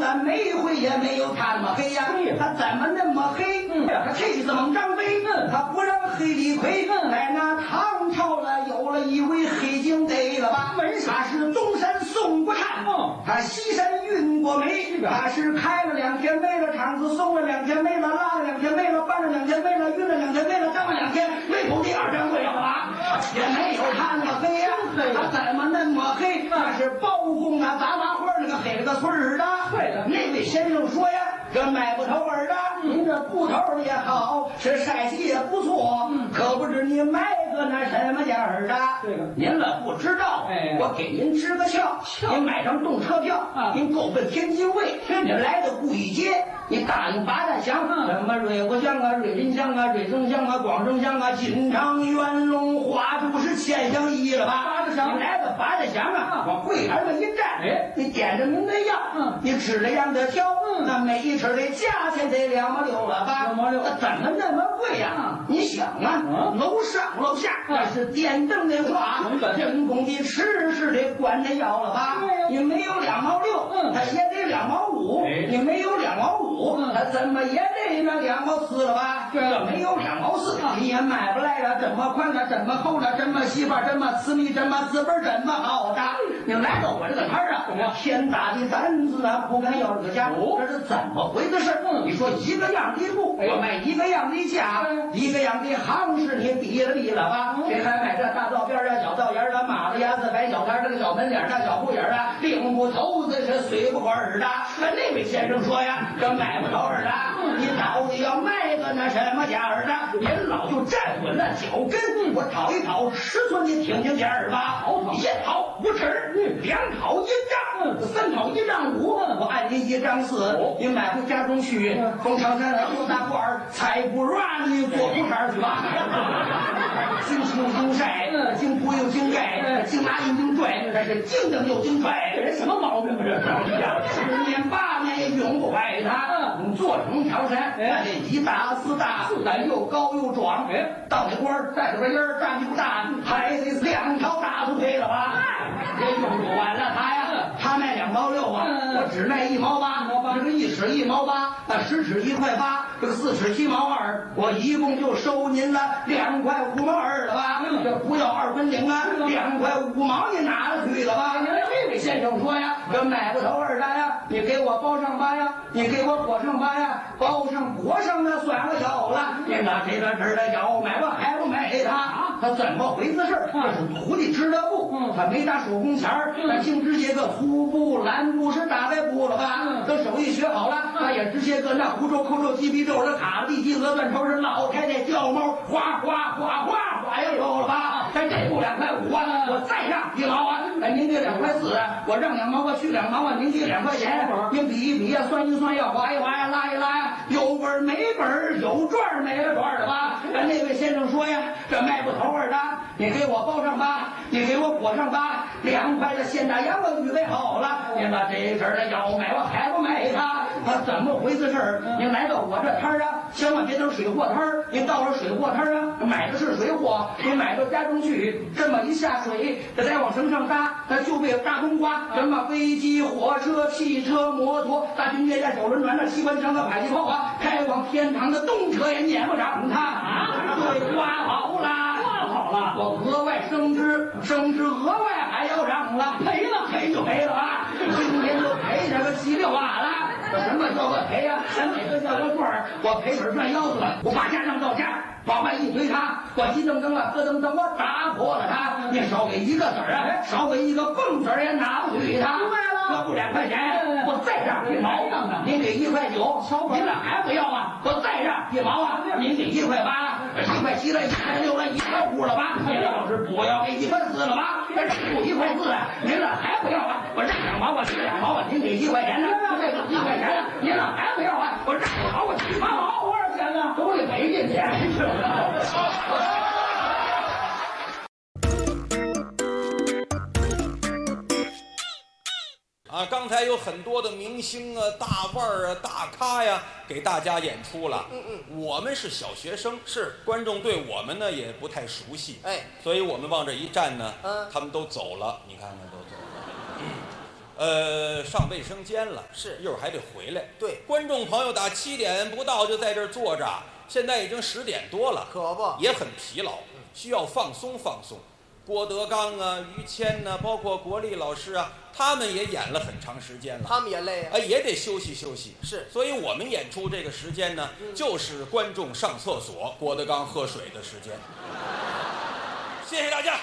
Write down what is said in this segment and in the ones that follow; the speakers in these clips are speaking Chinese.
咱每一回也没有他那么黑呀。他怎么那么黑？他气这么张飞，他不让黑李逵。在那唐朝了，有了一位黑警得了吧？他是东山宋国禅，他西山运过梅，他是开了2天没了，厂子送了2天没了，拉了2天没了，搬了2天没了，运了2天没了，张了2天没土地2掌柜了吧？也没有他那么黑呀。他怎么那么黑？他是包公啊，杂麻花那个黑了个村儿的。对的，那位先生说呀，这买不头儿的，您这布头也好，是晒洗也不错，可不知你买个那什么价儿的？这个您了不知道，我给您支个窍，您买张动车票，您够奔天津卫，您来到故意街，你打听八大乡，什么瑞国乡啊、瑞林乡啊、瑞增乡啊、广正乡啊、锦昌、元龙、花都是千乡一了吧？八大乡，你来到八大乡啊，往柜台上一站，你点着您的药，你指着样的挑，那每一尺的价钱得2毛6了吧？2毛6，怎么那么贵呀？你想啊，楼上楼下那是电灯的话，人工的吃是得管着要了吧？你没有2毛6，他也得2毛5，你没有2毛5，他怎么也得那2毛4了吧？这没有2毛4，你也买不来了，这么宽了，这么厚了，这么细吧，这么私密，这么资本，这么好的。你来到我这个摊儿啊，天大的胆子啊，不敢要这个价，这是怎么回事？你说一个样的布，我卖一个样的价，一个样的行市，你比了吧？谁还买这大道边啊、小道沿啊、马子牙子、白小摊这个小门脸啊、小铺眼啊、领不头子是随不管的。那位先生说呀，这买不头儿的，你到底要卖个那什么价儿的？您老就站稳了脚跟，我讨一讨尺寸，你听听价儿吧。1讨5尺，2讨1丈，3讨1丈5，我按您1丈4，你买回家中去，封长山后大褂儿，才不让你做裤衩去吧。经清经晒，经铺又经盖，经拿又经拽，这是经蹬又经拽，这人什么毛病啊？这10年8年也永不坏他。你做成长山，那得1大4大，4大又高又壮，到那官儿带着个烟儿，站不大，还得2条大腿腿了吧？也用不完了他呀，他卖2毛6啊，我只卖1毛8，这个1尺1毛8，10尺1块8，这个4尺7毛2，我一共就收您了2块5毛2了吧？这不要2分领啊，2块5毛你拿了去了吧？这位先生说呀，这买不头儿的呀，你给我包上吧呀，你给我裹上吧呀，包上裹上那算我有了，你拿这个这的要买我还不买他？他怎么回事？这是土地织的布，他没打手工钱儿，他净织些个粗布、蓝布是大白布了吧？等手艺学好了，他也织些个那胡诌、扣诌、鸡皮皱的卡地鸡鹅断头是老太太掉毛，哗哗哗哗哗也有了吧？这布2块5啊，我再让1毛啊，您给2块4啊，我让2毛我去2毛啊，您给2块钱，您比一比呀，算一算呀，划一划呀，拉一拉呀，有本儿没本儿，有赚儿没了赚儿的吧？那位先生说呀，这卖不头儿的，你给我包上吧，你给我裹上吧，2块的现大洋我预备好了，您把这事儿的要买我还不买他？他怎么回事？您来到我这摊儿啊，千万别等水货摊儿，您到了水货摊儿啊，买的是水货，您买到家中去，这么一下水，这再往绳上搭，那就被大冬瓜，什么飞机、火车、汽车、摩托、大军舰呀、小轮船、那机关枪的迫击炮啊，开往天堂的动车也撵不上他啊！对，刮好了，我额外升职额外还要涨了，赔就赔了啊！今天就赔这个7、6瓦了。什么叫我赔呀？哪个叫我赚儿？我赔本赚腰子了，我把家让到家，往外一推他，我急噔噔了，咯噔噔，我打破了他。你少给1个子儿啊，少给1个蹦子儿也拿不去他。这不2块钱，我再让1毛，您给1块9，您俩还不要啊？我再让1毛啊，您给1块8，1块7了，1块6了，1块5了吧？您要是不要给1块4了吧？这不1块4啊，您俩还不要啊？我让2毛，我给2毛啊，您给1块钱呢？这个1块钱呢，您俩还不要啊？我让2毛，我7毛，多少钱呢？都得赔进去。 啊，刚才有很多的明星啊、大腕儿啊、大咖呀，给大家演出了。我们是小学生，是观众对我们呢也不太熟悉，所以我们往这一站呢，他们都走了，你看看都走了。 上卫生间了， 是一会儿还得回来。 对， 观众朋友打7点不到就在这儿坐着，现在已经10点多了， 可不也很疲劳，需要放松放松。郭德纲啊、于谦呐、包括国立老师啊，他们也演了很长时间了， 他们也累啊。 也得休息休息。 是， 所以我们演出这个时间呢，就是观众上厕所、郭德纲喝水的时间。谢谢大家。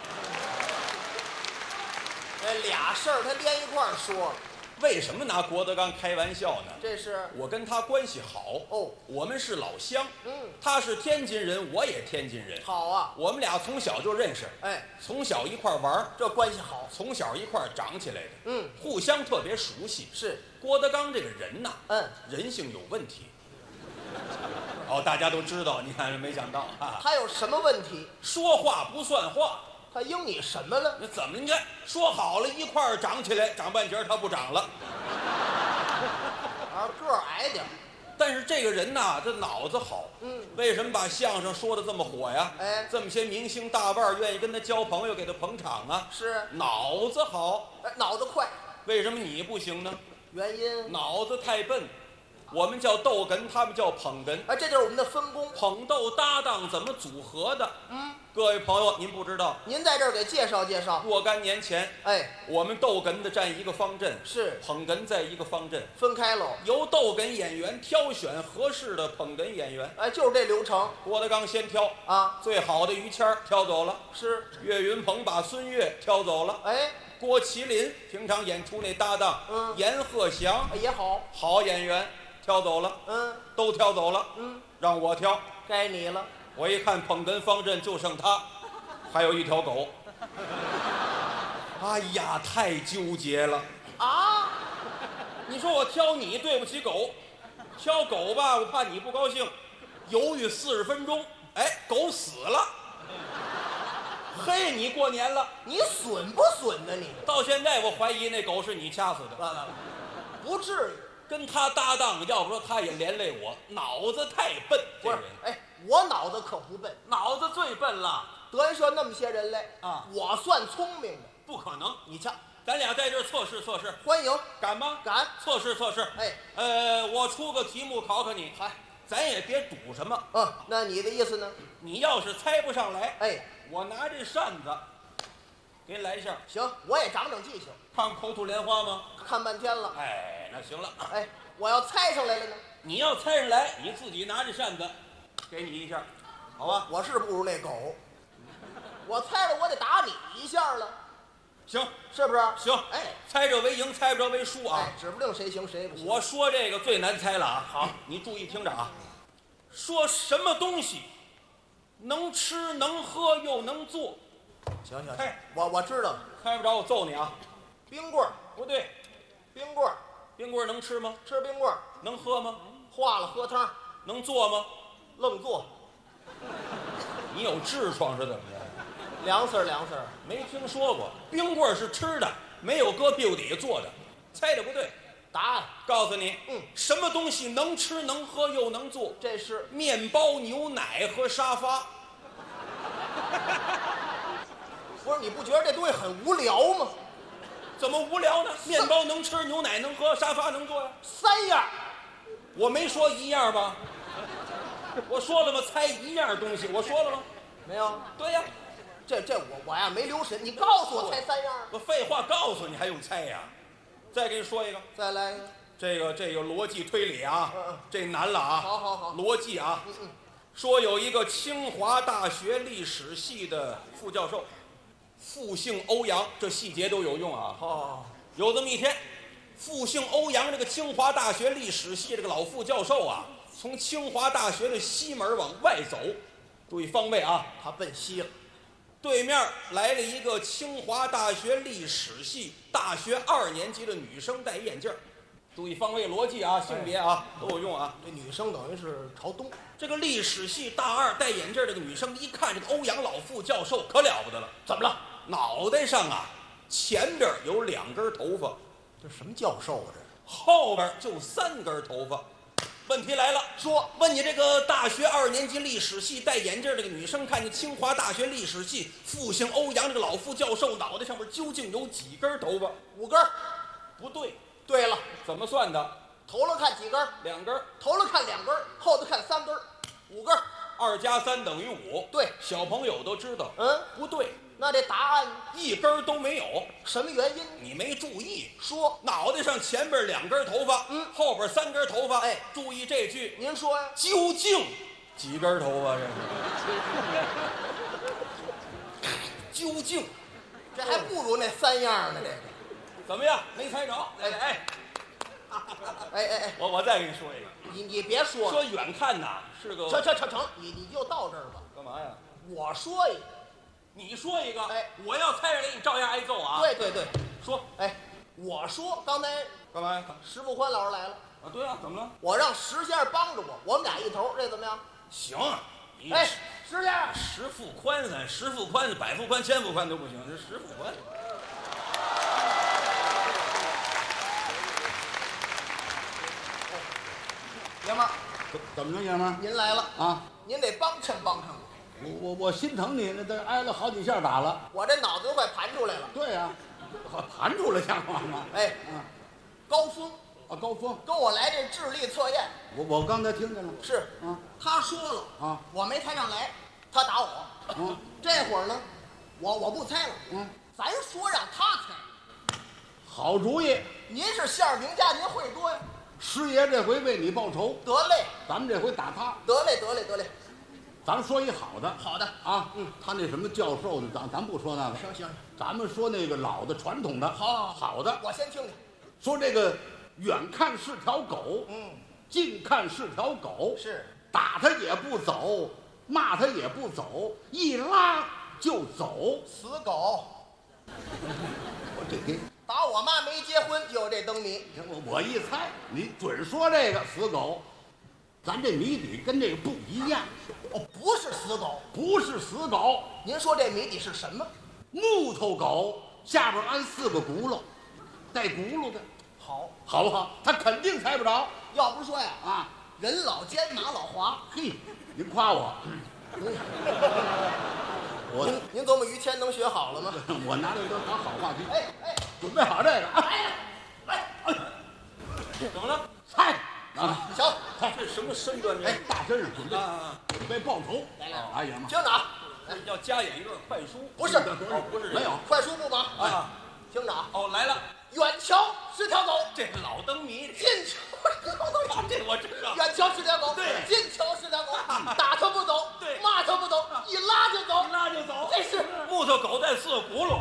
俩事儿他连一块儿说了， 为什么拿郭德纲开玩笑呢？ 这是我跟他关系好哦， 我们是老乡。 嗯， 他是天津人，我也天津人。 好啊。 我们俩从小就认识， 哎， 从小一块玩， 这关系好。 从小一块长起来的， 嗯， 互相特别熟悉。 是郭德纲这个人呐，人性有问题。哦，大家都知道，你看没想到啊， 他有什么问题？ 说话不算话。 他应你什么了？ 那怎么？你看说好了一块儿长起来，长半截他不长了。 啊，个儿矮点儿。 但是这个人呐，这脑子好。为什么把相声说的这么火呀？ 哎， 这么些明星大腕儿愿意跟他交朋友，给他捧场啊。 是脑子好。 脑子快。 为什么你不行呢？ 原因脑子太笨。我们叫逗哏，他们叫捧哏。 这就是我们的分工。 捧逗搭档怎么组合的？各位朋友，您不知道。 您在这儿给介绍介绍。 若干年前，我们逗哏的站一个方阵， 是捧哏在一个方阵， 分开喽。 由逗哏演员挑选合适的捧哏演员。 就是这流程。 郭德纲先挑啊， 最好的于谦挑走了， 是岳云鹏把孙越挑走了。郭麒麟平常演出那搭档，阎鹤祥也好， 好演员。挑走了，都挑走了，让我挑， 该你了。 我一看捧哏方阵就剩他，还有一条狗。哎呀，太纠结了啊！ 你说我挑你对不起狗，挑狗吧，我怕你不高兴，犹豫40分钟，狗死了。嘿，你过年了， 你损不损呢？你到现在我怀疑那狗是你掐死的。 不至于。 跟他搭档，要不说他也连累我，脑子太笨。 不是，我脑子可不笨， 脑子最笨了。 德云社那么些人来啊，我算聪明的。 不可能， 你瞧， 咱俩在这儿测试测试， 欢迎， 敢吗？ 敢， 测试测试。我出个题目考考你，咱也别赌什么。 那你的意思呢？ 你要是猜不上来， 我拿这扇子给你来一下。 行，我也长长记性。 看口吐莲花吗？ 看半天了。 那行了。 我要猜上来了呢？ 你要猜上来，你自己拿着扇子，给你一下，好吧？ 我是不如那狗，我猜了我得打你一下了。 行， 是不是？ 行。猜着为赢，猜不着为输啊。 指不定谁行谁不行。 我说这个最难猜了啊。好，你注意听着啊。说什么东西能吃能喝又能做？ 行，我知道了。 猜不着我揍你啊。 冰棍儿不对， 冰棍儿。 冰棍能吃吗？ 吃冰棍儿。 能喝吗？ 化了喝汤。 能做吗？ 愣做。 你有痔疮是怎么着？ 凉丝儿， 没听说过。冰棍是吃的，没有搁屁股底下做的。猜的不对。 答案告诉你，什么东西能吃能喝又能做？ 这是面包、牛奶和沙发。 不是，你不觉得这东西很无聊吗？ 怎么无聊呢？面包能吃，牛奶能喝，沙发能坐呀 ，3样。 我没说一样吧？我说了吗？猜一样东西，我说了吗？ 没有。 对呀， 这我呀没留神，你告诉我猜3样。 我废话告诉你还用猜呀？再给你说一个， 再来一个。 这个逻辑推理啊，这难了啊。 好。 逻辑啊，说有一个清华大学历史系的副教授。复姓欧阳，这细节都有用啊！有这么一天，复姓欧阳这个清华大学历史系这个老副教授啊，从清华大学的西门往外走，注意方位啊， 他奔西了。 对面来了一个清华大学历史系大学2年级的女生，戴眼镜。注意方位逻辑啊，性别啊都有用啊。 这女生等于是朝东。 这个历史系大2戴眼镜这个女生一看这个欧阳老副教授可了不得了，怎么了？脑袋上啊，前边有2根头发， 这什么教授啊？这后边就3根头发。问题来了，说问你这个大学2年级历史系戴眼镜这个女生，看见清华大学历史系复姓欧阳这个老副教授脑袋上面究竟有几根头发？ 5根。 不对， 对了， 怎么算的？ 头了看几根儿？ 2根儿， 头了看2根儿，后头看3根儿，5根儿。 2加3等于5。 对， 小朋友都知道。 嗯， 不对， 那这答案 1根儿都没有。 什么原因？ 你没注意， 说， 脑袋上前边2根头发，后边3根头发。 哎， 注意这句， 您说呀？ 究竟几根头发？这是究竟这还不如那3样呢。这个怎么样？没猜着？ 哎， 我再给你说一个。 你别说了， 说远看呐是个成，你就到这儿吧。 干嘛呀？ 我说一个， 你说一个， 哎， 我要猜着你照样挨揍啊！ 对， 说， 哎，我说刚才干嘛呀？ 石富宽老师来了啊，对啊，怎么了？ 我让石先生帮着我们俩一头，这怎么样？ 行，你哎，石先生， 石富宽咱石富宽、百富宽、千富宽都不行，这石富宽。 爷们儿， 怎么着，爷们儿您来了， 啊？ 您得帮衬我。 我心疼你，那都挨了好几下打了。 我这脑子都快盘出来了。 对呀、盘出来像话吗？ 哎，高峰啊，高峰， 跟我来这智力测验， 我刚才听见了。 是啊， 他说了啊， 我没猜上来，他打我。这会儿呢，我不猜了。咱说让他猜。 好主意， 您是相声名家，您会多呀。 师爷这回为你报仇， 得嘞， 咱们这回打他。 得嘞。 咱说一好的好的， 啊，他那什么教授的，咱不说那个， 行， 咱们说那个老的传统的，好的。 我先听听。 说这个远看是条狗，近看是条狗， 是打他也不走，骂他也不走，一拉就走。 死狗， 我这给打我妈没结婚就有这灯谜。 我一猜，你准说这个死狗，咱这谜底跟这个不一样， 哦，不是死狗。 不是死狗， 您说这谜底是什么？ 木头狗下边安4个轱辘，带轱辘的，好不好？他肯定猜不着要不是说呀， 啊！ 人老奸马老滑。 嘿，您夸我， 您琢磨于谦能学好了吗？ 我拿这都当好话题。 哎， 准备好这个啊！ 怎么了？ 猜啊！ 行， 这什么身段？ 哎，大身上准备啊， 准备报仇。 来， 哎呀妈！ 听着啊， 要加演一段快书？ 不是不是没有。 快书不忙啊， 听着啊， 哦，来了， 远瞧是条狗， 这老灯谜， 近瞧这我知道。 远瞧是条狗， 对近瞧是条狗，打它不走， 对骂它不走，一拉就走， 一拉就走， 这是木头狗带4个轱辘，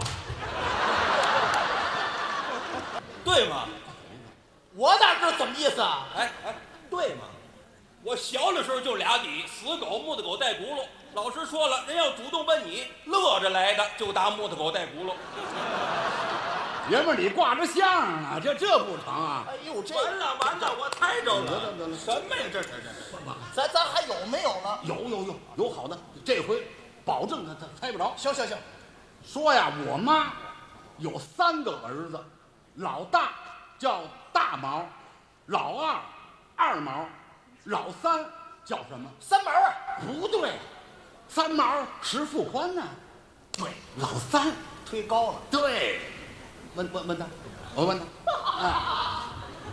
对吗？ 我哪知道怎么意思啊？ 哎，对吗？我小的时候就俩底，死狗、木头狗带轱辘。老师说了，人要主动奔你，乐着来的就打木头狗带轱辘。 爷们儿，你挂着相啊，这不成啊！ 哎呦，这完了，我猜着了。 得了什么呀？这咱还有没有了？ 有好的，这回保证他猜不着。 行， 说呀，我妈有3个儿子，老大叫大毛，老二二毛，老三叫什么？ 三毛啊， 不对，3毛石富宽呢？对，老三推高了。 对，问他，我问他啊，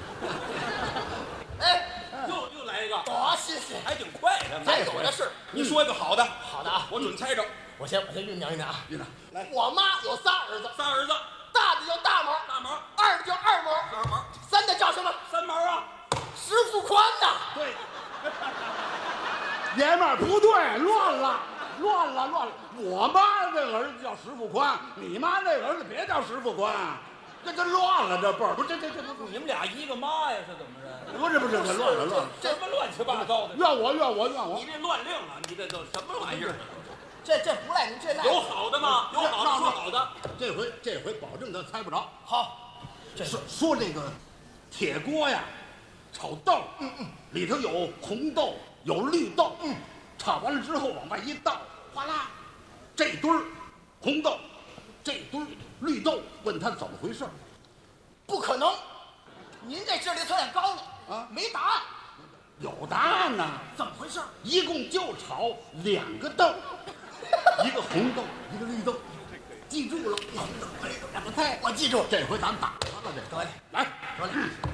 哎， 又来一个， 多新鲜！ 还挺快的。 咱有的是。 你说一个好的， 好的啊， 我准猜着。 我先酝酿啊。 院长， 来，我妈有仨儿子， 仨儿子， 大的叫大毛， 大毛、 二的叫二毛， 二毛、 三的叫什么？ 三毛啊。 石富宽呐。 对，爷们儿不对，乱了。我妈这个儿子叫石富宽，你妈那个儿子别叫石富宽，这乱了，这辈儿不这你们俩一个妈呀？是怎么着？ 不是，这乱了。 什么乱七八糟的？ 怨我！ 你这乱令啊！你这都什么玩意儿？ 这不赖您，这赖有好的吗？有好的说好的。 这回保证他猜不着。 好。 说这个铁锅呀，炒豆，里头有红豆，有绿豆，炒完了之后往外一倒，哗啦，这堆儿红豆，这堆儿绿豆，问他怎么回事？ 不可能，您这智力测验高了啊， 没答案。 有答案呢。 怎么回事？ 一共就炒2个豆，一个红豆，一个绿豆， 记住了。 不猜， 我记住， 这回咱打他了，这得嘞， 来， 得嘞。